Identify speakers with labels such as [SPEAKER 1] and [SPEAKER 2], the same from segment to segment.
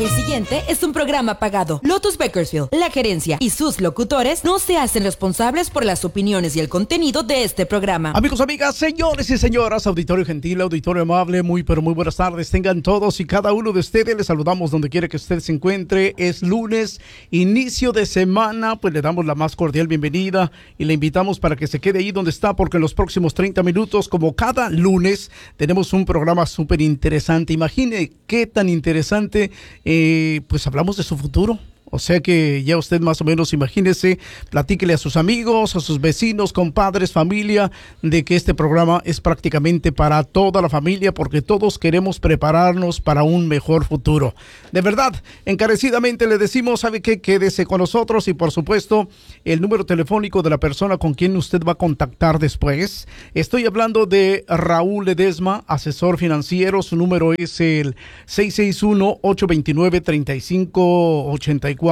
[SPEAKER 1] El siguiente es un programa pagado. Lotus Bakersfield, la gerencia y sus locutores no se hacen responsables por las opiniones y el contenido de este programa.
[SPEAKER 2] Amigos, amigas, señores y señoras, auditorio gentil, auditorio amable, muy pero muy buenas tardes tengan todos y cada uno de ustedes. Les saludamos donde quiera que usted se encuentre. Es lunes, inicio de semana, pues le damos la más cordial bienvenida y le invitamos para que se quede ahí donde está, porque en los próximos 30 minutos, como cada lunes, tenemos un programa súper interesante. Imagine qué tan interesante, pues hablamos de su futuro. O sea que ya usted más o menos imagínese, platíquele a sus amigos, a sus vecinos, compadres, familia, de que este programa es prácticamente para toda la familia, porque todos queremos prepararnos para un mejor futuro. De verdad, encarecidamente le decimos, ¿sabe qué? Quédese con nosotros y por supuesto el número telefónico de la persona con quien usted va a contactar después. Estoy hablando de Raúl Ledesma, asesor financiero. Su número es el 661-829-3584.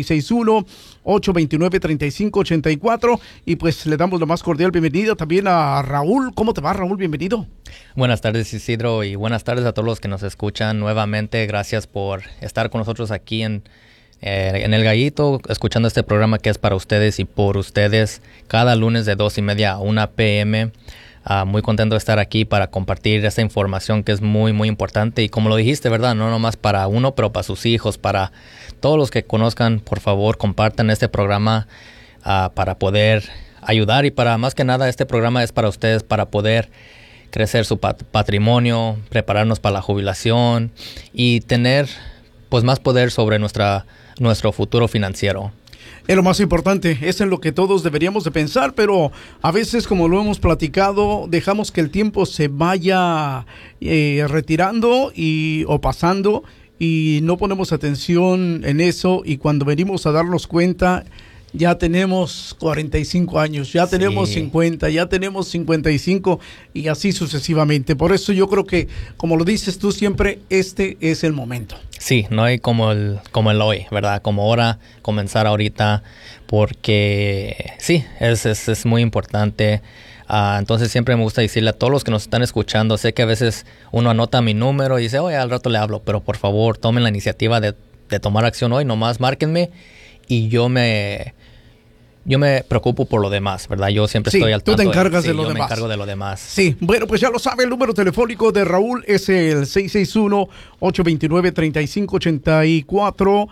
[SPEAKER 2] 661-829-3584 y pues le damos la más cordial bienvenida también a Raúl. ¿Cómo te va, Raúl? Bienvenido.
[SPEAKER 3] Buenas tardes, Isidro, y buenas tardes a todos los que nos escuchan nuevamente. Gracias por estar con nosotros aquí en El Gallito, escuchando este programa que es para ustedes y por ustedes cada lunes de 2:30 a 1 p.m. Muy contento de estar aquí para compartir esta información que es muy, muy importante. Y como lo dijiste, ¿verdad? No nomás para uno, pero para sus hijos, para todos los que conozcan. Por favor, compartan este programa para poder ayudar. Y para más que nada, este programa es para ustedes, para poder crecer su patrimonio, prepararnos para la jubilación y tener pues más poder sobre nuestro futuro financiero.
[SPEAKER 2] Es lo más importante, es en lo que todos deberíamos de pensar, pero a veces, como lo hemos platicado, dejamos que el tiempo se vaya retirando o pasando y no ponemos atención en eso, y cuando venimos a darnos cuenta ya tenemos 45 años, ya tenemos 50, ya tenemos 55 y así sucesivamente. Por eso yo creo que, como lo dices tú siempre, este es el momento.
[SPEAKER 3] Sí, no hay como el hoy, ¿verdad? Como ahora, comenzar ahorita, porque sí, es muy importante. Entonces siempre me gusta decirle a todos los que nos están escuchando, sé que a veces uno anota mi número y dice, oye, al rato le hablo, pero por favor tomen la iniciativa de tomar acción hoy, nomás márquenme y yo me preocupo por lo demás, ¿verdad? Yo siempre estoy al tanto.
[SPEAKER 2] Tú te encargas de lo
[SPEAKER 3] demás.
[SPEAKER 2] demás.
[SPEAKER 3] Me encargo de lo demás.
[SPEAKER 2] Sí, bueno, pues ya lo sabe, el número telefónico de Raúl es el 661-829-3584,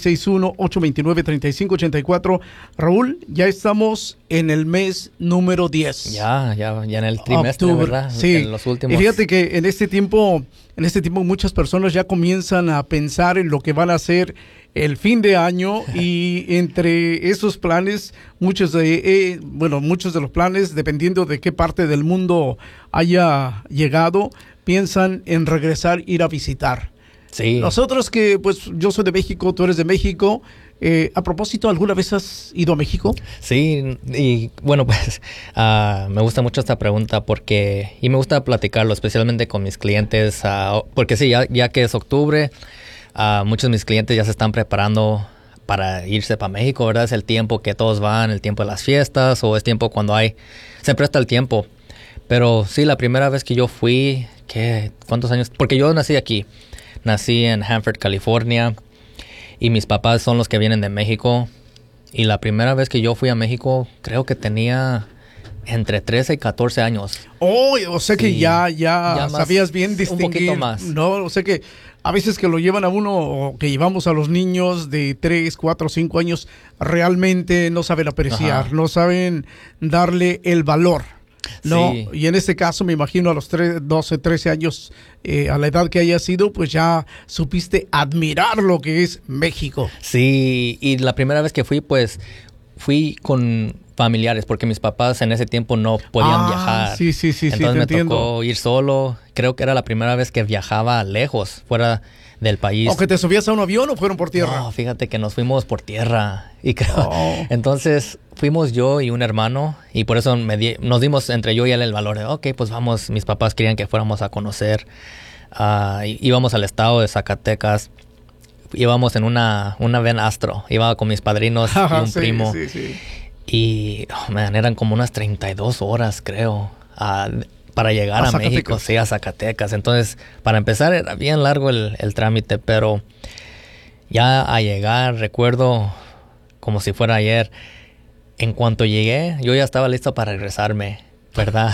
[SPEAKER 2] 661-829-3584. Raúl, ya estamos en el mes número 10.
[SPEAKER 3] Ya en el trimestre,
[SPEAKER 2] Octubre,
[SPEAKER 3] ¿verdad?
[SPEAKER 2] Sí.
[SPEAKER 3] En los últimos.
[SPEAKER 2] Y fíjate que en este tiempo muchas personas ya comienzan a pensar en lo que van a hacer el fin de año, y entre esos planes, muchos de los planes, dependiendo de qué parte del mundo haya llegado, piensan en regresar, ir a visitar.
[SPEAKER 3] Sí.
[SPEAKER 2] Nosotros que, pues, yo soy de México, tú eres de México. A propósito, ¿alguna vez has ido a México?
[SPEAKER 3] Sí, y bueno, pues me gusta mucho esta pregunta y me gusta platicarlo, especialmente con mis clientes, porque sí, ya que es octubre, muchos de mis clientes ya se están preparando para irse para México, ¿verdad? Es el tiempo que todos van, el tiempo de las fiestas, o es tiempo cuando se presta el tiempo. Pero sí, la primera vez que yo fui, ¿cuántos años? Porque yo nací aquí, nací en Hanford, California, y mis papás son los que vienen de México. Y la primera vez que yo fui a México, creo que tenía entre 13 y 14 años.
[SPEAKER 2] Oh, o sea que
[SPEAKER 3] sí,
[SPEAKER 2] ya
[SPEAKER 3] más,
[SPEAKER 2] sabías bien distinguir.
[SPEAKER 3] Un poquito más.
[SPEAKER 2] No, o sea que a veces que lo llevan a uno, o que llevamos a los niños de 3, 4, 5 años, realmente no saben apreciar, no saben darle el valor. No, sí. Y en este caso me imagino a los 12, 13 años, a la edad que haya sido, pues ya supiste admirar lo que es México.
[SPEAKER 3] Sí, y la primera vez que fui, pues fui con familiares, porque mis papás en ese tiempo no podían viajar.
[SPEAKER 2] Sí,
[SPEAKER 3] entonces me tocó ir solo. Creo que era la primera vez que viajaba lejos, fuera del país.
[SPEAKER 2] ¿O que te subías a un avión o fueron por tierra?
[SPEAKER 3] No, fíjate que nos fuimos por tierra. Y entonces fuimos yo y un hermano, y por eso nos dimos entre yo y él el valor de, ok, pues vamos, mis papás querían que fuéramos a conocer. Íbamos al estado de Zacatecas. Íbamos en una Ven Astro. Iba con mis padrinos y un primo.
[SPEAKER 2] Sí.
[SPEAKER 3] Y, eran como unas 32 horas, creo, para llegar a México, sí, a Zacatecas. Entonces, para empezar, era bien largo el trámite, pero ya a llegar, recuerdo como si fuera ayer, en cuanto llegué, yo ya estaba listo para regresarme, ¿verdad?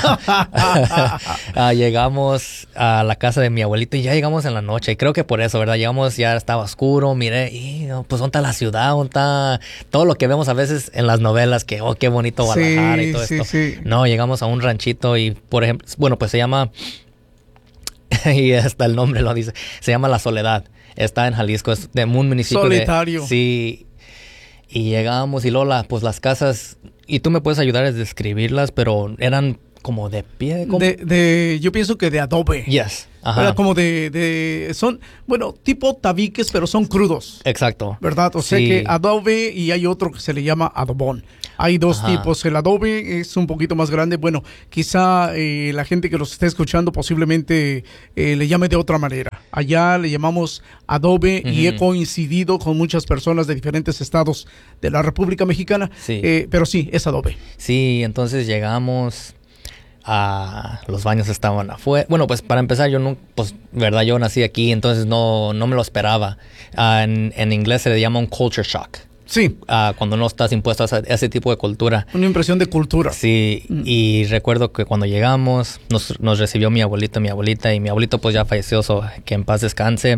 [SPEAKER 3] Llegamos a la casa de mi abuelito y ya llegamos en la noche. Y creo que por eso, ¿verdad? Llegamos, ya estaba oscuro, miré, y pues ¿dónde está la ciudad? ¿Dónde está todo lo que vemos a veces en las novelas? Que, oh, qué bonito Guadalajara y todo esto. Sí. No, llegamos a un ranchito y, por ejemplo, bueno, pues se llama, y hasta el nombre lo dice, se llama La Soledad. Está en Jalisco, es de un municipio
[SPEAKER 2] solitario.
[SPEAKER 3] Sí. Y llegamos y Lola, pues las casas, y tú me puedes ayudar a describirlas, pero eran como de pie. ¿Cómo?
[SPEAKER 2] Yo pienso que de adobe.
[SPEAKER 3] Yes. Ajá.
[SPEAKER 2] Era como son, bueno, tipo tabiques, pero son crudos.
[SPEAKER 3] Exacto.
[SPEAKER 2] ¿Verdad? O sea que adobe y hay otro que se le llama adobón. Hay dos tipos. El adobe es un poquito más grande. Bueno, quizá la gente que los esté escuchando posiblemente le llame de otra manera. Allá le llamamos adobe y he coincidido con muchas personas de diferentes estados de la República Mexicana.
[SPEAKER 3] Sí.
[SPEAKER 2] Pero sí, es adobe.
[SPEAKER 3] Sí, entonces llegamos... los baños estaban afuera. Bueno, pues para empezar, yo nací aquí, entonces no me lo esperaba. En inglés se le llama un culture shock.
[SPEAKER 2] Sí.
[SPEAKER 3] Cuando no estás impuesto a ese tipo de cultura.
[SPEAKER 2] Una impresión de cultura.
[SPEAKER 3] Sí, y recuerdo que cuando llegamos, nos recibió mi abuelito y mi abuelita, y mi abuelito pues ya falleció, que en paz descanse.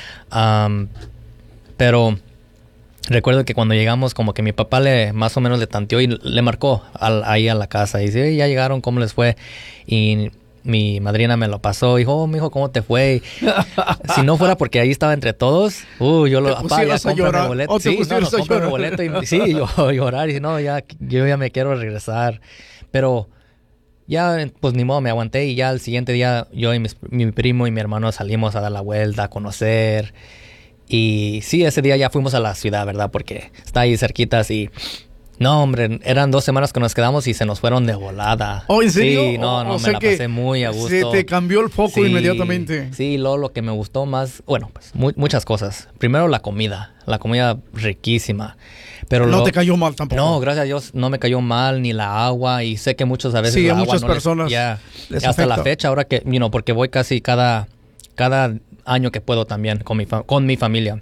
[SPEAKER 3] Pero... recuerdo que cuando llegamos, como que mi papá más o menos le tanteó y le marcó ahí a la casa. Y dice, ya llegaron, ¿cómo les fue? Y mi madrina me lo pasó. Y dijo, oh, mijo, ¿cómo te fue? Si no fuera porque ahí estaba entre todos, yo papá, ya cómprame boleto. Sí, cómprame boleto. Y sí, yo llorar. Y no, yo ya me quiero regresar. Pero ya, pues ni modo, me aguanté. Y ya al siguiente día, yo y mi primo y mi hermano salimos a dar la vuelta, a conocer. Y sí, ese día ya fuimos a la ciudad, ¿verdad? Porque está ahí cerquitas y... no, hombre, eran 2 semanas que nos quedamos y se nos fueron de volada.
[SPEAKER 2] ¿Oh, en serio?
[SPEAKER 3] Sí, me la pasé muy a gusto.
[SPEAKER 2] Se te cambió el foco inmediatamente.
[SPEAKER 3] Sí, lo que me gustó más... bueno, pues muchas cosas. Primero la comida riquísima. Pero
[SPEAKER 2] no te cayó mal tampoco.
[SPEAKER 3] No, gracias a Dios no me cayó mal, ni la agua. Y sé que muchas veces
[SPEAKER 2] sí,
[SPEAKER 3] la
[SPEAKER 2] a
[SPEAKER 3] agua
[SPEAKER 2] muchas personas les
[SPEAKER 3] hasta
[SPEAKER 2] afecta.
[SPEAKER 3] La fecha, ahora que... porque voy casi cada año que puedo también con mi familia.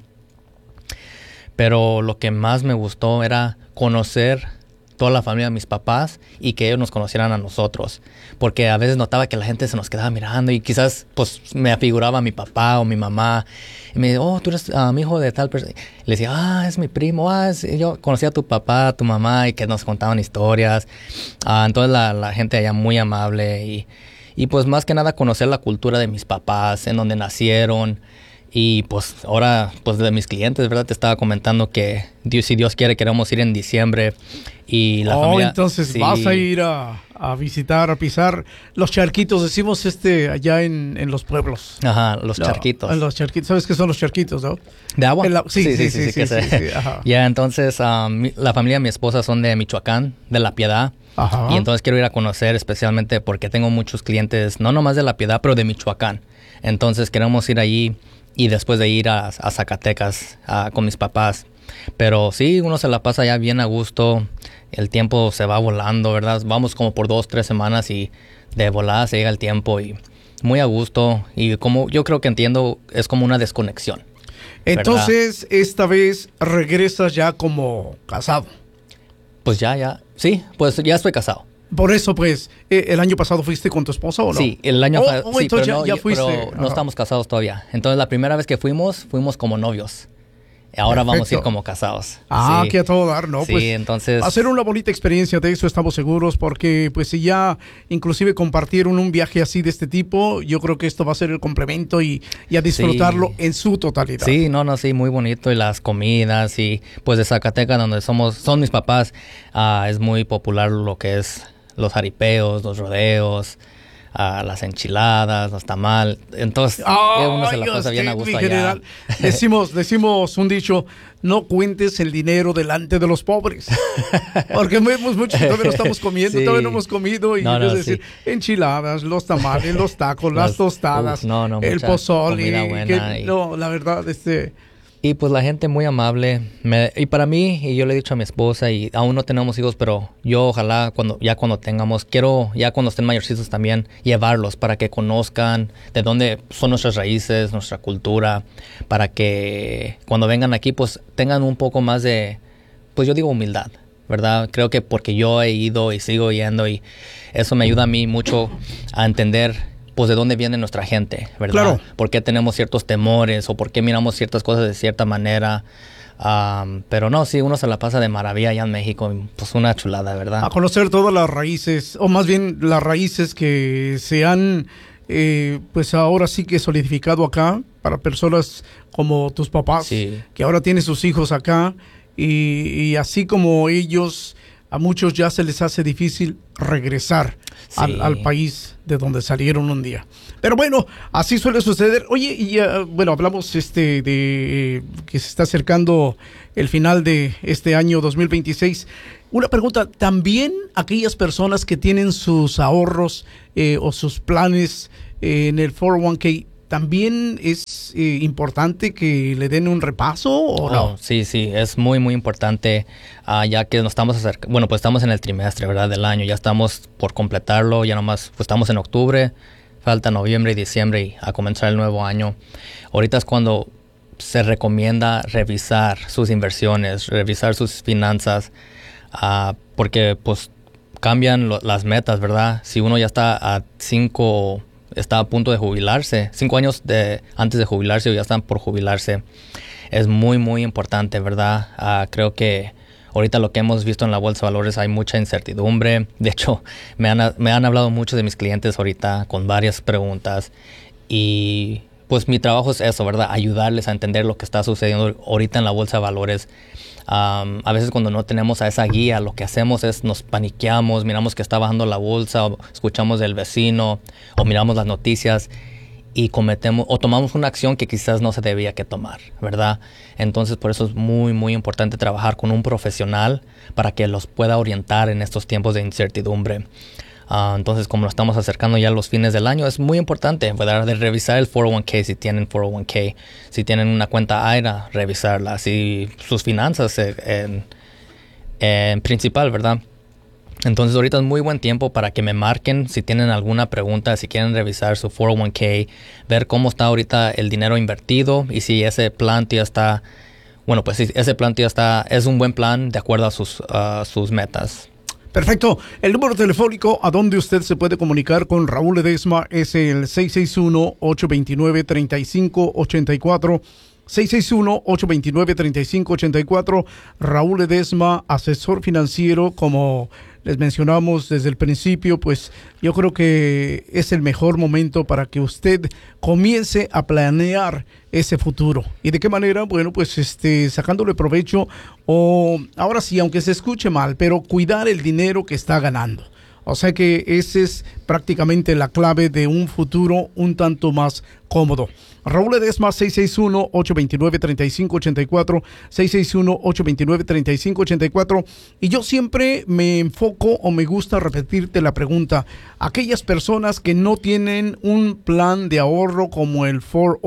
[SPEAKER 3] Pero lo que más me gustó era conocer toda la familia de mis papás y que ellos nos conocieran a nosotros. Porque a veces notaba que la gente se nos quedaba mirando y quizás pues me afiguraba a mi papá o mi mamá. Y me decía, oh, tú eres mi hijo de tal persona. Le decía, es mi primo. Yo conocía a tu papá, a tu mamá, y que nos contaban historias. Entonces la gente allá muy amable y pues más que nada conocer la cultura de mis papás, en donde nacieron. Y pues ahora, pues de mis clientes, ¿verdad? Te estaba comentando que si Dios quiere, queremos ir en diciembre. Y la familia...
[SPEAKER 2] entonces sí. Vas a ir a visitar, a pisar los charquitos, decimos allá en los pueblos.
[SPEAKER 3] Ajá, los charquitos.
[SPEAKER 2] Los charquitos, ¿sabes qué son los charquitos, no?
[SPEAKER 3] ¿De agua?
[SPEAKER 2] Sí.
[SPEAKER 3] Ya, entonces, la familia de mi esposa son de Michoacán, de La Piedad. Ajá. Y entonces quiero ir a conocer, especialmente porque tengo muchos clientes, no nomás de La Piedad, pero de Michoacán. Entonces queremos ir allí. Y después de ir a Zacatecas con mis papás. Pero sí, uno se la pasa ya bien a gusto. El tiempo se va volando, ¿verdad? Vamos como por 2-3 semanas y de volada se llega el tiempo y muy a gusto. Y como yo creo que entiendo, es como una desconexión.
[SPEAKER 2] Entonces, esta vez regresas ya como casado.
[SPEAKER 3] Pues ya. Sí, pues ya estoy casado.
[SPEAKER 2] Por eso, pues, ¿el año pasado fuiste con tu esposa o no?
[SPEAKER 3] Sí, el año pasado. Sí, pero
[SPEAKER 2] ya fuiste.
[SPEAKER 3] Pero no estamos casados todavía. Entonces, la primera vez que fuimos como novios. Ahora
[SPEAKER 2] Perfecto.
[SPEAKER 3] Vamos a ir como casados.
[SPEAKER 2] Sí. Que a todo dar, ¿no?
[SPEAKER 3] Sí,
[SPEAKER 2] pues,
[SPEAKER 3] entonces...
[SPEAKER 2] hacer una bonita experiencia de eso, estamos seguros, porque pues si ya inclusive compartieron un viaje así de este tipo, yo creo que esto va a ser el complemento y a disfrutarlo en su totalidad.
[SPEAKER 3] Sí, sí, muy bonito. Y las comidas y pues de Zacatecas, donde son mis papás, es muy popular lo que es los jaripeos, los rodeos, las enchiladas, los tamales. Entonces, uno se la pasa bien a gusto allá.
[SPEAKER 2] Decimos un dicho, no cuentes el dinero delante de los pobres. Porque vemos mucho, todavía no estamos comiendo, todavía no hemos comido. Y decir, enchiladas, los tamales, los tacos, las tostadas, el pozole.
[SPEAKER 3] Comida buena
[SPEAKER 2] la verdad,
[SPEAKER 3] Y pues la gente muy amable. Y para mí, y yo le he dicho a mi esposa, y aún no tenemos hijos, pero yo ojalá cuando tengamos, quiero ya cuando estén mayorcitos también llevarlos para que conozcan de dónde son nuestras raíces, nuestra cultura, para que cuando vengan aquí pues tengan un poco más de, pues yo digo humildad, ¿verdad? Creo que porque yo he ido y sigo yendo y eso me ayuda a mí mucho a entender pues de dónde viene nuestra gente, ¿verdad?
[SPEAKER 2] Claro.
[SPEAKER 3] ¿Por qué tenemos ciertos temores o por qué miramos ciertas cosas de cierta manera? Pero no, sí, uno se la pasa de maravilla allá en México, pues una chulada, ¿verdad?
[SPEAKER 2] A conocer todas las raíces, o más bien las raíces que se han, pues ahora sí que solidificado acá, para personas como tus papás,
[SPEAKER 3] Sí.
[SPEAKER 2] que ahora tienen sus hijos acá, y así como ellos, a muchos ya se les hace difícil regresar
[SPEAKER 3] Sí.
[SPEAKER 2] al país de donde salieron un día. Pero bueno, así suele suceder. Oye, y bueno, hablamos de que se está acercando el final de este año 2026. Una pregunta, ¿también aquellas personas que tienen sus ahorros o sus planes en el 401k, también es importante que le den un repaso o no?
[SPEAKER 3] Sí, es muy, muy importante, ya que nos estamos acercando, bueno, pues estamos en el trimestre, ¿verdad? Del año, ya estamos por completarlo, ya nomás, pues estamos en octubre, falta noviembre y diciembre y a comenzar el nuevo año. Ahorita es cuando se recomienda revisar sus inversiones, revisar sus finanzas, porque pues cambian las metas, ¿verdad? Si uno ya está está a punto de jubilarse, 5 años antes de jubilarse o ya están por jubilarse, es muy, muy importante, ¿verdad? Creo que ahorita lo que hemos visto en la Bolsa de Valores hay mucha incertidumbre. De hecho, me han hablado muchos de mis clientes ahorita con varias preguntas y pues mi trabajo es eso, ¿verdad? Ayudarles a entender lo que está sucediendo ahorita en la Bolsa de Valores. A veces cuando no tenemos a esa guía, lo que hacemos es nos paniqueamos, miramos que está bajando la bolsa, o escuchamos del vecino, o miramos las noticias y tomamos una acción que quizás no se debía que tomar, ¿verdad? Entonces por eso es muy, muy importante trabajar con un profesional para que los pueda orientar en estos tiempos de incertidumbre. Entonces, como nos estamos acercando ya a los fines del año, es muy importante, ¿verdad? De revisar el 401k si tienen 401k, si tienen una cuenta IRA, revisarla, si sus finanzas en principal, ¿verdad? Entonces, ahorita es muy buen tiempo para que me marquen si tienen alguna pregunta, si quieren revisar su 401k, ver cómo está ahorita el dinero invertido y si ese plan ya está, bueno, pues si ese plan ya está, es un buen plan de acuerdo a sus metas.
[SPEAKER 2] Perfecto. El número telefónico a donde usted se puede comunicar con Raúl Ledesma es el 661-829-3584. 661-829-3584. Raúl Ledesma, asesor financiero, como les mencionamos desde el principio, pues yo creo que es el mejor momento para que usted comience a planear ese futuro. ¿Y de qué manera? Bueno, pues sacándole provecho, o ahora sí, aunque se escuche mal, pero cuidar el dinero que está ganando. O sea que esa es prácticamente la clave de un futuro un tanto más cómodo. Raúl Ledesma, 661-829-3584, 661-829-3584. Y yo siempre me enfoco o me gusta repetirte la pregunta. Aquellas personas que no tienen un plan de ahorro como el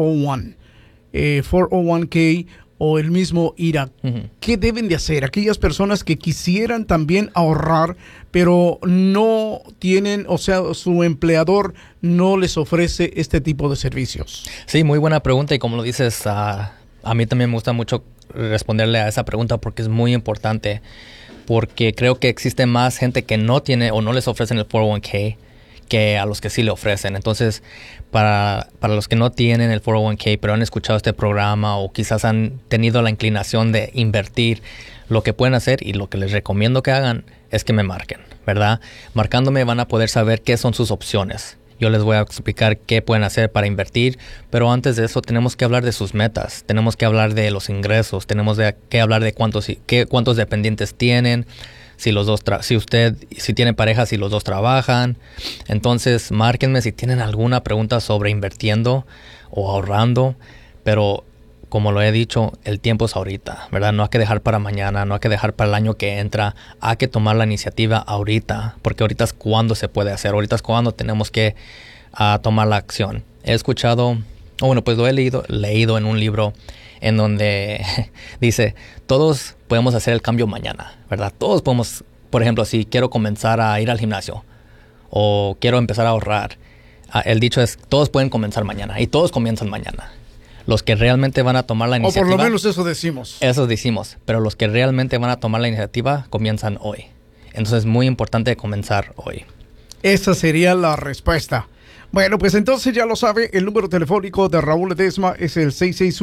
[SPEAKER 2] 401k o el mismo IRA, ¿qué deben de hacer? Aquellas personas que quisieran también ahorrar, pero no tienen, o sea, su empleador no les ofrece este tipo de servicios.
[SPEAKER 3] Sí, muy buena pregunta y como lo dices, a mí también me gusta mucho responderle a esa pregunta porque es muy importante, porque creo que existe más gente que no tiene o no les ofrecen el 401k que a los que sí le ofrecen. Entonces, para los que no tienen el 401k, pero han escuchado este programa o quizás han tenido la inclinación de invertir, lo que pueden hacer y lo que les recomiendo que hagan es que me marquen, ¿verdad? Marcándome van a poder saber qué son sus opciones. Yo les voy a explicar qué pueden hacer para invertir, pero antes de eso tenemos que hablar de sus metas, tenemos que hablar de los ingresos, tenemos que hablar de cuántos dependientes tienen, si tiene pareja, si los dos trabajan. Entonces, márquenme si tienen alguna pregunta sobre invirtiendo o ahorrando, pero como lo he dicho, el tiempo es ahorita, ¿verdad? No hay que dejar para mañana, no hay que dejar para el año que entra, hay que tomar la iniciativa ahorita, porque ahorita es cuando se puede hacer, ahorita es cuando tenemos que tomar la acción. He escuchado, pues lo he leído en un libro, en donde dice, todos podemos hacer el cambio mañana, ¿verdad? Todos podemos, por ejemplo, si quiero comenzar a ir al gimnasio o quiero empezar a ahorrar, el dicho es, todos pueden comenzar mañana y todos comienzan mañana. Los que realmente van a tomar la iniciativa...
[SPEAKER 2] O por lo menos eso decimos.
[SPEAKER 3] Eso decimos, pero los que realmente van a tomar la iniciativa comienzan hoy. Entonces es muy importante comenzar hoy.
[SPEAKER 2] Esa sería la respuesta. Bueno, pues entonces ya lo sabe, el número telefónico de Raúl Ledesma es el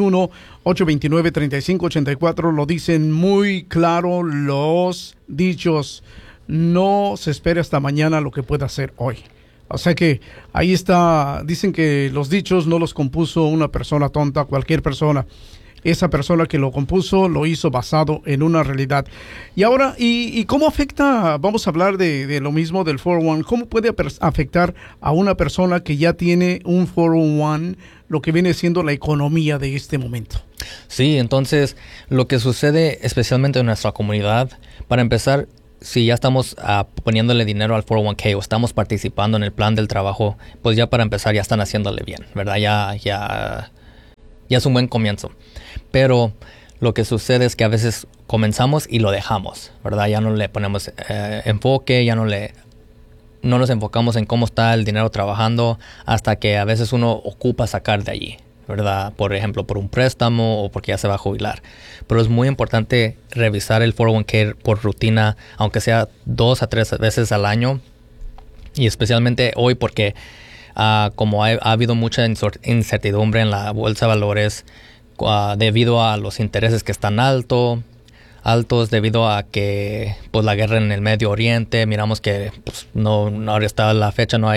[SPEAKER 2] 661-829-3584. Lo dicen muy claro los dichos. No se espere hasta mañana lo que pueda hacer hoy. O sea que ahí está, dicen que los dichos no los compuso una persona tonta, cualquier persona. Esa persona que lo compuso lo hizo basado en una realidad. Y ahora, ¿y cómo afecta? Vamos a hablar de lo mismo del 401. ¿Cómo puede afectar a una persona que ya tiene un 401 lo que viene siendo la economía de este momento?
[SPEAKER 3] Sí, entonces lo que sucede especialmente en nuestra comunidad, para empezar, si ya estamos poniéndole dinero al 401k o estamos participando en el plan del trabajo, pues ya para empezar ya están haciéndole bien, ¿verdad? Ya es un buen comienzo. Pero lo que sucede es que a veces comenzamos y lo dejamos, ¿verdad? Ya no le ponemos enfoque, ya no nos enfocamos en cómo está el dinero trabajando hasta que a veces uno ocupa sacar de allí, ¿verdad? Por ejemplo, por un préstamo o porque ya se va a jubilar. Pero es muy importante revisar el 401k por rutina, aunque sea 2 a 3 veces al año. Y especialmente hoy porque como ha habido mucha incertidumbre en la bolsa de valores debido a los intereses que están altos, debido a que pues la guerra en el Medio Oriente, miramos que pues, no ahora está la fecha, no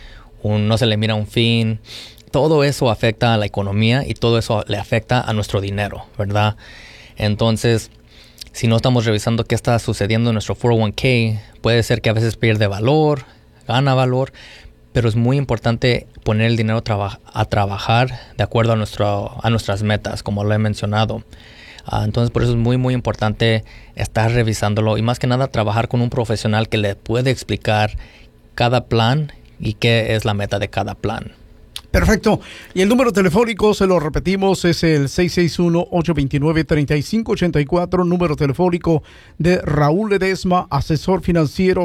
[SPEAKER 3] se le mira un fin. Todo eso afecta a la economía y todo eso le afecta a nuestro dinero, ¿verdad? Entonces, si no estamos revisando qué está sucediendo en nuestro 401k, puede ser que a veces pierde valor, gana valor, pero es muy importante poner el dinero a trabajar de acuerdo a nuestras metas, como lo he mencionado. Entonces, por eso es muy, muy importante estar revisándolo y más que nada trabajar con un profesional que le puede explicar cada plan y qué es la meta de cada plan.
[SPEAKER 2] Perfecto. Y el número telefónico, se lo repetimos, es el 661-829-3584, número telefónico de Raúl Ledesma, asesor financiero,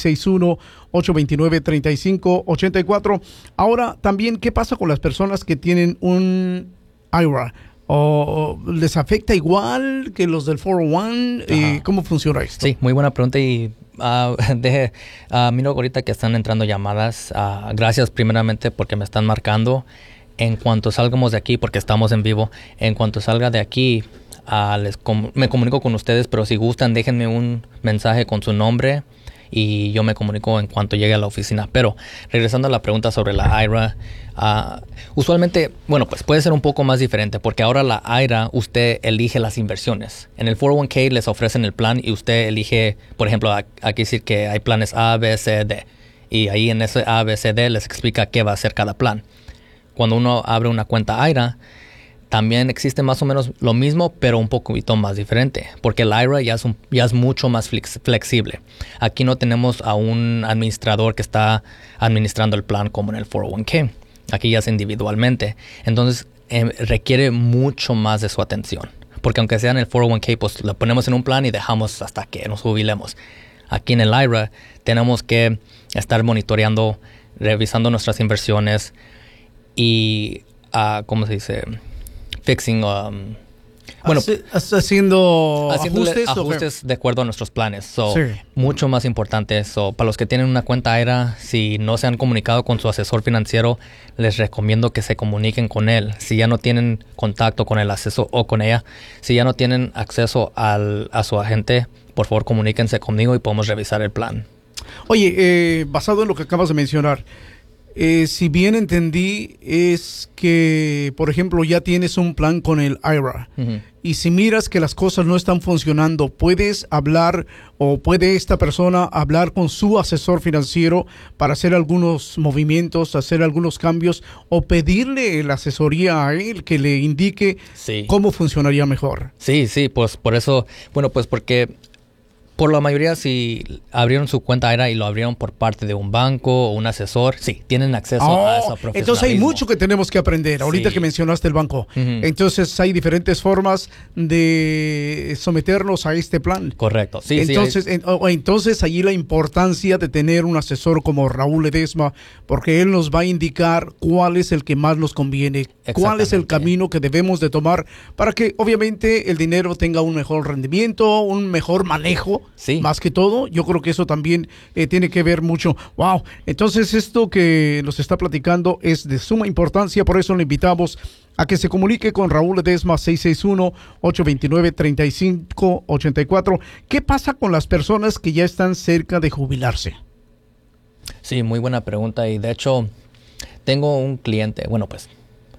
[SPEAKER 2] 661-829-3584. Ahora, también, ¿qué pasa con las personas que tienen un IRA? ¿O les afecta igual que los del 401? ¿Cómo funciona esto?
[SPEAKER 3] Sí, muy buena pregunta y miro ahorita que están entrando llamadas. Gracias primeramente porque me están marcando. En cuanto salgamos de aquí, porque estamos en vivo, en cuanto salga de aquí, me comunico con ustedes, pero si gustan déjenme un mensaje con su nombre y yo me comunico en cuanto llegue a la oficina. Pero regresando a la pregunta sobre la IRA, usualmente, bueno, pues puede ser un poco más diferente porque ahora la IRA usted elige las inversiones. En el 401k les ofrecen el plan y usted elige, por ejemplo, aquí decir que hay planes A, B, C, D. Y ahí en ese A, B, C, D les explica qué va a hacer cada plan. Cuando uno abre una cuenta IRA, también existe más o menos lo mismo, pero un poquito más diferente, porque el IRA ya es mucho más flexible. Aquí no tenemos a un administrador que está administrando el plan como en el 401k. Aquí ya es individualmente. Entonces, requiere mucho más de su atención, porque aunque sea en el 401k, pues lo ponemos en un plan y dejamos hasta que nos jubilemos. Aquí en el IRA tenemos que estar monitoreando, revisando nuestras inversiones y, ¿cómo se dice? Fixing,
[SPEAKER 2] haciendo
[SPEAKER 3] ajustes de acuerdo a nuestros planes. Sí. Mucho más importante. Para los que tienen una cuenta IRA, si no se han comunicado con su asesor financiero, les recomiendo que se comuniquen con él. Si ya no tienen contacto con el asesor o con ella, si ya no tienen acceso a su agente, por favor comuníquense conmigo y podemos revisar el plan.
[SPEAKER 2] Oye, basado en lo que acabas de mencionar, si bien entendí, es que, por ejemplo, ya tienes un plan con el IRA. Uh-huh. Y si miras que las cosas no están funcionando, ¿puedes hablar o puede esta persona hablar con su asesor financiero para hacer algunos movimientos, hacer algunos cambios o pedirle la asesoría a él que le indique cómo funcionaría mejor?
[SPEAKER 3] Sí, pues por eso, bueno, pues porque Por la mayoría, si abrieron su cuenta IRA y lo abrieron por parte de un banco o un asesor, sí, tienen acceso a esa profesionalismo.
[SPEAKER 2] Entonces hay mucho que tenemos que aprender. Ahorita que mencionaste el banco. Entonces hay diferentes formas de someternos a este plan.
[SPEAKER 3] Correcto. Sí,
[SPEAKER 2] entonces allí la importancia de tener un asesor como Raúl Ledesma, porque él nos va a indicar cuál es el que más nos conviene, cuál es el camino que debemos de tomar para que obviamente el dinero tenga un mejor rendimiento, un mejor manejo.
[SPEAKER 3] Sí.
[SPEAKER 2] Más que todo, yo creo que eso también tiene que ver mucho. Wow, entonces esto que nos está platicando es de suma importancia, por eso le invitamos a que se comunique con Raúl Ledesma 661-829-3584. ¿Qué pasa con las personas que ya están cerca de jubilarse?
[SPEAKER 3] Sí, muy buena pregunta y de hecho tengo un cliente, bueno pues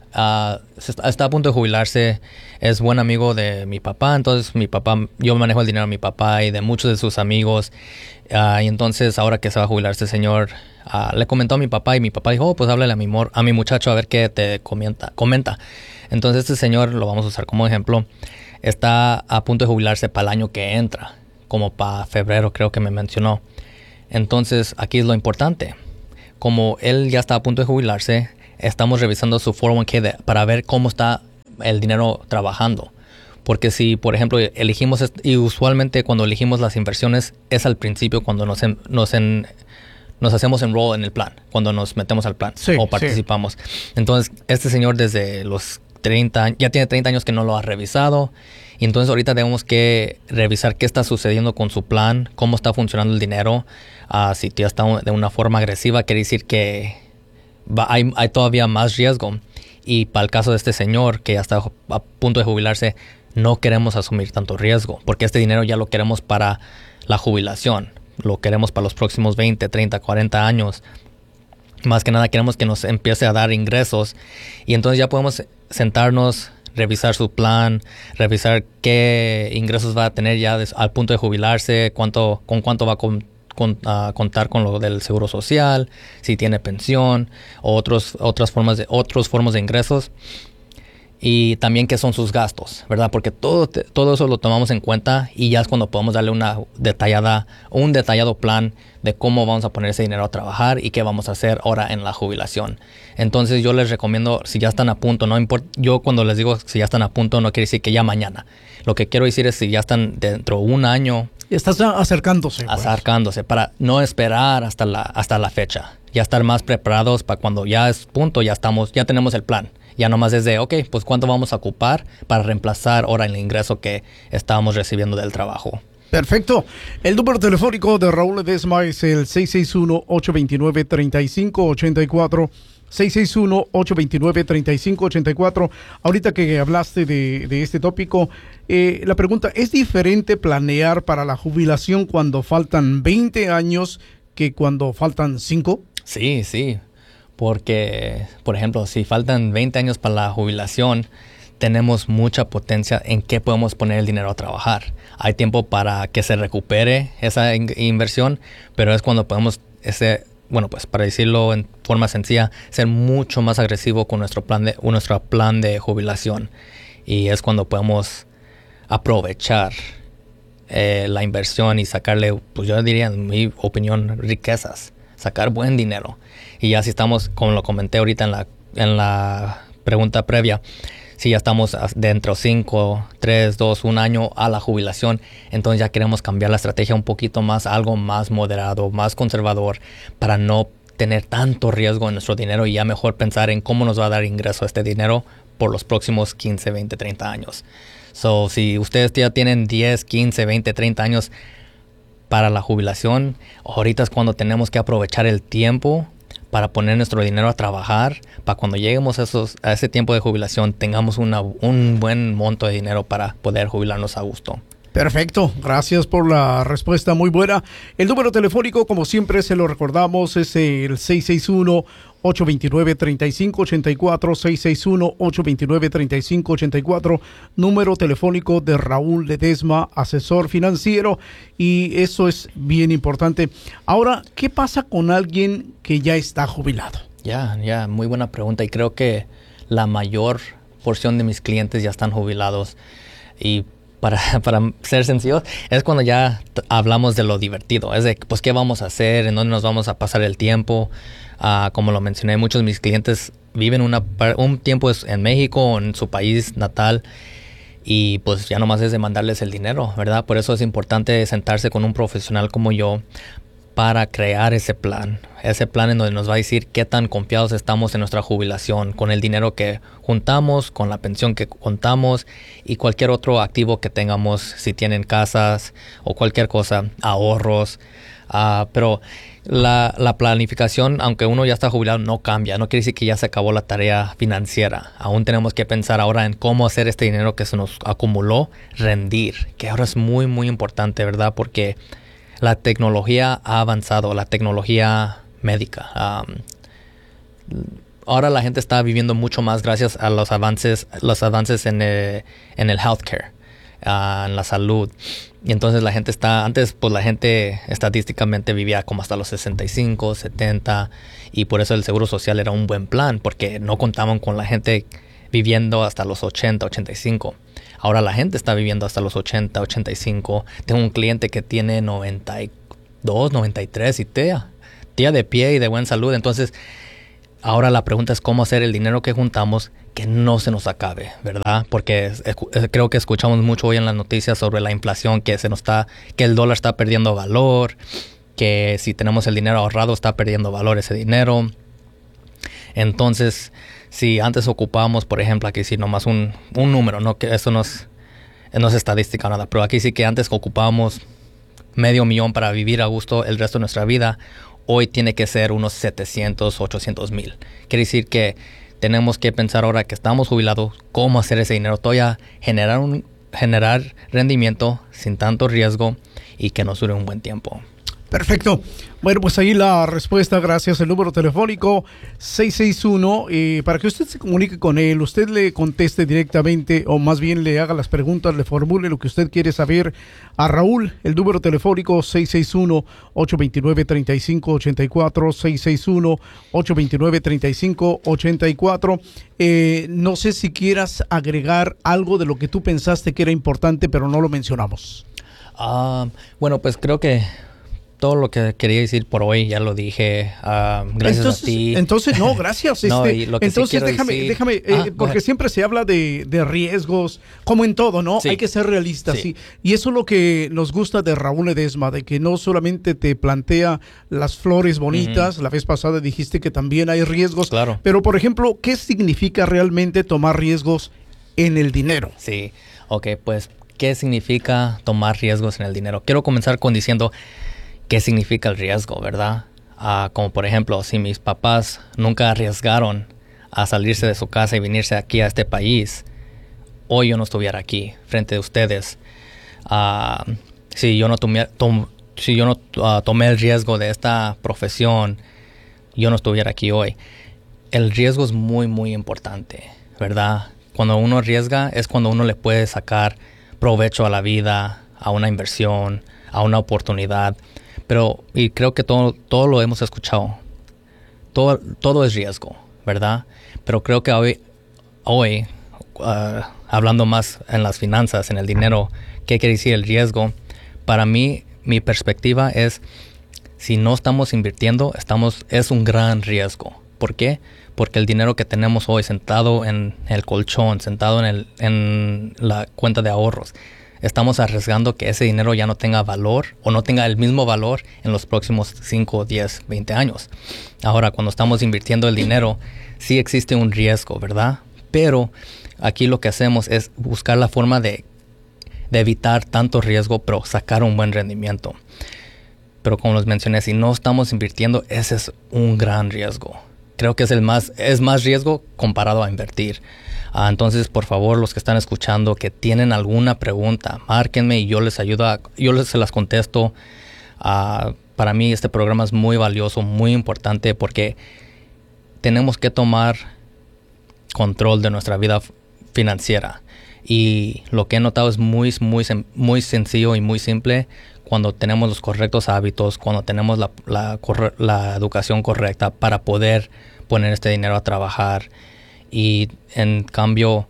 [SPEAKER 3] está a punto de jubilarse, es buen amigo de mi papá, entonces yo manejo el dinero de mi papá y de muchos de sus amigos, y entonces ahora que se va a jubilar este señor, le comentó a mi papá y mi papá dijo, pues háblale a mi muchacho a ver qué te comenta. Entonces este señor, lo vamos a usar como ejemplo, está a punto de jubilarse para el año que entra, como para febrero creo que me mencionó. Entonces aquí es lo importante, como él ya está a punto de jubilarse, estamos revisando su 401k para ver cómo está el dinero trabajando. Porque si, por ejemplo, elegimos, y usualmente cuando elegimos las inversiones es al principio cuando nos hacemos enroll en el plan, cuando nos metemos al plan o participamos. Entonces, este señor desde los 30 años, ya tiene 30 años que no lo ha revisado. Y entonces ahorita tenemos que revisar qué está sucediendo con su plan, cómo está funcionando el dinero. Si ya está de una forma agresiva, quiere decir que hay todavía más riesgo, y para el caso de este señor que ya está a punto de jubilarse, no queremos asumir tanto riesgo, porque este dinero ya lo queremos para la jubilación, lo queremos para los próximos 20, 30, 40 años. Más que nada queremos que nos empiece a dar ingresos, y entonces ya podemos sentarnos, revisar su plan, revisar qué ingresos va a tener ya al punto de jubilarse, con cuánto va a contar con lo del seguro social, si tiene pensión o otras formas de ingresos, y también qué son sus gastos, ¿verdad? Porque todo eso lo tomamos en cuenta, y ya es cuando podemos darle un detallado plan de cómo vamos a poner ese dinero a trabajar y qué vamos a hacer ahora en la jubilación. Entonces yo les recomiendo, si ya están a punto, no importa, yo cuando les digo si ya están a punto no quiere decir que ya mañana. Lo que quiero decir es si ya están dentro de un año.
[SPEAKER 2] Estás acercándose.
[SPEAKER 3] Acercándose, para no esperar hasta la fecha. Ya estar más preparados para cuando ya es punto, ya tenemos el plan. Ya nomás es de, pues ¿cuánto vamos a ocupar para reemplazar ahora el ingreso que estábamos recibiendo del trabajo?
[SPEAKER 2] Perfecto. El número telefónico de Raúl Ledesma es el 661-829-3584. 661-829-3584. Ahorita que hablaste de este tópico, la pregunta, ¿es diferente planear para la jubilación cuando faltan 20 años que cuando faltan 5?
[SPEAKER 3] Sí. Porque, por ejemplo, si faltan 20 años para la jubilación, tenemos mucha potencia en qué podemos poner el dinero a trabajar. Hay tiempo para que se recupere esa inversión, pero es cuando podemos, para decirlo en forma sencilla, ser mucho más agresivo con nuestro plan de jubilación. Y es cuando podemos aprovechar la inversión y sacarle, pues yo diría, en mi opinión, riquezas, sacar buen dinero. Y ya si estamos, como lo comenté ahorita en la pregunta previa, si ya estamos dentro 5, 3, 2, 1 año a la jubilación, entonces ya queremos cambiar la estrategia un poquito más, algo más moderado, más conservador, para no tener tanto riesgo en nuestro dinero, y ya mejor pensar en cómo nos va a dar ingreso este dinero por los próximos 15, 20, 30 años. So, si ustedes ya tienen 10, 15, 20, 30 años para la jubilación, ahorita es cuando tenemos que aprovechar el tiempo para poner nuestro dinero a trabajar, para cuando lleguemos a ese tiempo de jubilación tengamos un buen monto de dinero para poder jubilarnos a gusto.
[SPEAKER 2] Perfecto, gracias por la respuesta, muy buena. El número telefónico, como siempre se lo recordamos, es el 661-829-3584, 661-829-3584, número telefónico de Raúl Ledesma, asesor financiero, y eso es bien importante. Ahora, ¿qué pasa con alguien que ya está jubilado?
[SPEAKER 3] Ya, muy buena pregunta, y creo que la mayor porción de mis clientes ya están jubilados, y para ser sencillos, es cuando ya hablamos de lo divertido. Es de, pues, ¿qué vamos a hacer? ¿En dónde nos vamos a pasar el tiempo? Como lo mencioné, muchos de mis clientes viven un tiempo en México o en su país natal y pues ya nomás es de mandarles el dinero, ¿verdad? Por eso es importante sentarse con un profesional como yo para crear ese plan en donde nos va a decir qué tan confiados estamos en nuestra jubilación, con el dinero que juntamos, con la pensión que contamos y cualquier otro activo que tengamos, si tienen casas o cualquier cosa, ahorros. Pero la planificación, aunque uno ya está jubilado, no cambia. No quiere decir que ya se acabó la tarea financiera. Aún tenemos que pensar ahora en cómo hacer este dinero que se nos acumuló rendir, que ahora es muy, muy importante, ¿verdad? Porque la tecnología ha avanzado, la tecnología médica. Ahora la gente está viviendo mucho más gracias a los avances en el healthcare, en la salud. Y entonces antes pues la gente estadísticamente vivía como hasta los 65, 70, y por eso el Seguro Social era un buen plan, porque no contaban con la gente viviendo hasta los 80, 85. Ahora la gente está viviendo hasta los 80, 85. Tengo un cliente que tiene 92, 93 y tía de pie y de buena salud. Entonces, ahora la pregunta es cómo hacer el dinero que juntamos que no se nos acabe, ¿verdad? Porque creo que escuchamos mucho hoy en las noticias sobre la inflación, que el dólar está perdiendo valor, que si tenemos el dinero ahorrado está perdiendo valor ese dinero. Entonces, si antes ocupábamos, por ejemplo, aquí sí nomás un número, no que eso no es estadística o nada, pero aquí sí que antes ocupábamos $500,000 para vivir a gusto el resto de nuestra vida, hoy tiene que ser unos 700, 800,000. Quiere decir que tenemos que pensar ahora que estamos jubilados, cómo hacer ese dinero, todavía generar rendimiento sin tanto riesgo y que nos dure un buen tiempo.
[SPEAKER 2] Perfecto. Bueno, pues ahí la respuesta, gracias. El número telefónico 661, para que usted se comunique con él, usted le conteste directamente, o más bien le haga las preguntas, le formule lo que usted quiere saber a Raúl. El número telefónico 661-829-3584, 661-829-3584. No sé si quieras agregar algo de lo que tú pensaste que era importante, pero no lo mencionamos.
[SPEAKER 3] Bueno, pues creo que todo lo que quería decir por hoy ya lo dije. Gracias a ti.
[SPEAKER 2] Entonces, no, gracias. Entonces, déjame, porque siempre se habla de riesgos, como en todo, ¿no? Sí. Hay que ser realistas, sí. Y eso es lo que nos gusta de Raúl Ledesma, de que no solamente te plantea las flores bonitas. La vez pasada dijiste que también hay riesgos.
[SPEAKER 3] Claro.
[SPEAKER 2] Pero, por ejemplo, ¿qué significa realmente tomar riesgos en el dinero?
[SPEAKER 3] Sí, ok, pues, ¿qué significa tomar riesgos en el dinero? Quiero comenzar con diciendo qué significa el riesgo, ¿verdad? Como por ejemplo, si mis papás nunca arriesgaron a salirse de su casa y venirse aquí a este país, hoy yo no estuviera aquí frente a ustedes. Si yo no tomé el riesgo de esta profesión, yo no estuviera aquí hoy. El riesgo es muy, muy importante, ¿verdad? Cuando uno arriesga es cuando uno le puede sacar provecho a la vida, a una inversión, a una oportunidad. Y creo que todo lo hemos escuchado. Todo es riesgo, ¿verdad? Pero creo que hoy hablando más en las finanzas, en el dinero, ¿qué quiere decir el riesgo? Para mí, mi perspectiva es, si no estamos invirtiendo, es un gran riesgo. ¿Por qué? Porque el dinero que tenemos hoy sentado en el colchón, sentado en la cuenta de ahorros, estamos arriesgando que ese dinero ya no tenga valor o no tenga el mismo valor en los próximos 5, 10, 20 años. Ahora, cuando estamos invirtiendo el dinero, sí existe un riesgo, ¿verdad? Pero aquí lo que hacemos es buscar la forma de evitar tanto riesgo, pero sacar un buen rendimiento. Pero como les mencioné, si no estamos invirtiendo, ese es un gran riesgo. Creo que es más riesgo comparado a invertir. Entonces, por favor, los que están escuchando, que tienen alguna pregunta, márquenme y yo les ayudo, se las contesto. Para mí este programa es muy valioso, muy importante, porque tenemos que tomar control de nuestra vida financiera. Y lo que he notado es muy, muy, muy sencillo y muy simple. Cuando tenemos los correctos hábitos, cuando tenemos la educación correcta para poder poner este dinero a trabajar. Y en cambio,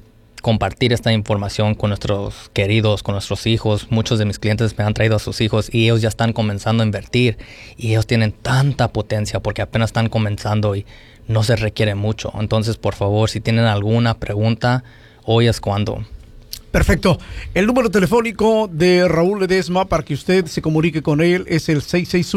[SPEAKER 3] compartir esta información con nuestros queridos, con nuestros hijos. Muchos de mis clientes me han traído a sus hijos y ellos ya están comenzando a invertir y ellos tienen tanta potencia porque apenas están comenzando y no se requiere mucho. Entonces, por favor, si tienen alguna pregunta, hoy es cuando.
[SPEAKER 2] Perfecto. El número telefónico de Raúl Ledesma para que usted se comunique con él es el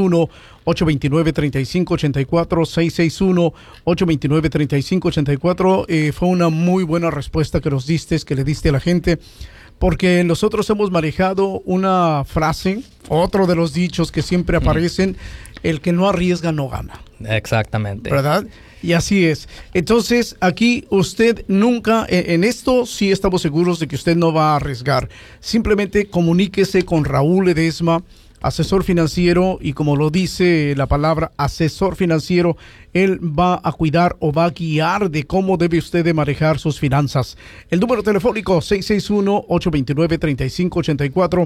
[SPEAKER 2] 661-829-3584, 661-829-3584. Fue una muy buena respuesta que nos diste, que le diste a la gente, porque nosotros hemos manejado una frase, otro de los dichos que siempre aparecen, el que no arriesga no gana.
[SPEAKER 3] Exactamente.
[SPEAKER 2] ¿Verdad? Y así es. Entonces, aquí usted nunca, en esto sí estamos seguros de que usted no va a arriesgar. Simplemente comuníquese con Raúl Ledesma, asesor financiero, y como lo dice la palabra asesor financiero, él va a cuidar o va a guiar de cómo debe usted de manejar sus finanzas. El número telefónico 661-829-3584,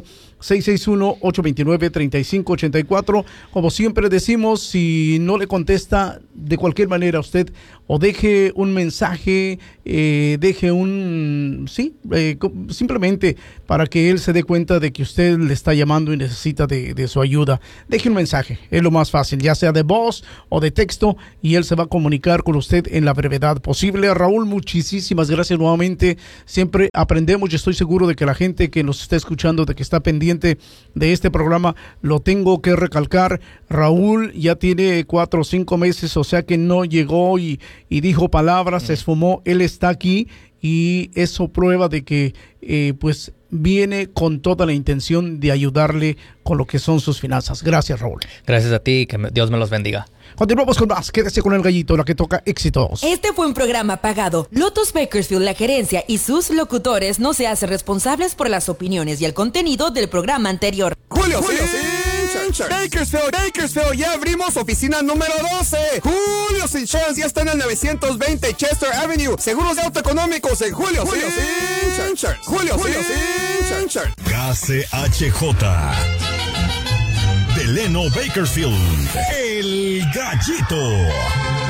[SPEAKER 2] 661-829-3584. Como siempre decimos, si no le contesta de cualquier manera usted, o deje un mensaje, deje un... simplemente para que él se dé cuenta de que usted le está llamando y necesita de su ayuda. Deje un mensaje, es lo más fácil, ya sea de voz o de texto, y él se va a comunicar con usted en la brevedad posible. Raúl, muchísimas gracias nuevamente. Siempre aprendemos y estoy seguro de que la gente que nos está escuchando, de que está pendiente de este programa, lo tengo que recalcar. Raúl ya tiene 4 o 5 meses, o sea que no llegó y dijo palabras, se esfumó. Él está aquí y eso prueba de que pues viene con toda la intención de ayudarle con lo que son sus finanzas. Gracias, Raúl.
[SPEAKER 3] Gracias a ti y que Dios me los bendiga.
[SPEAKER 2] Continuamos con más. Quédese con el gallito, la que toca éxitos.
[SPEAKER 1] Este fue un programa pagado. Lotus Bakersfield, la gerencia y sus locutores no se hacen responsables por las opiniones y el contenido del programa anterior.
[SPEAKER 4] Julio Bakersfield, ya abrimos oficina número 12. Julio's Insurance ya está en el 920 Chester Avenue. Seguros de auto económicos en Julio's Insurance.
[SPEAKER 5] KCHJ Delano Bakersfield, el gallito.